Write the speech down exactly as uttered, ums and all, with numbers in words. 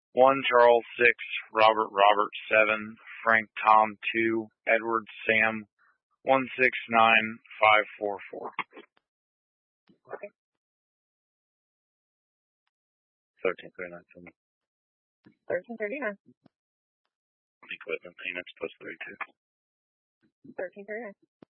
one Charles six, Robert Robert seven, Frank Tom two, Edward Sam one six nine five four four. Okay. Thirteen thirty nine seven. Thirteen thirty nine. Equipment payments plus thirty two. Thirteen thirty nine.